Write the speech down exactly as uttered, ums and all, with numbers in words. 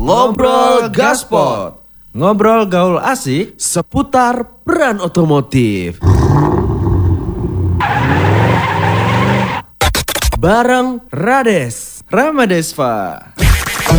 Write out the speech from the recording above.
Ngobrol Gaspot. Ngobrol gaul asik Seputar peran otomotif. Bareng Rades. Ramadesva.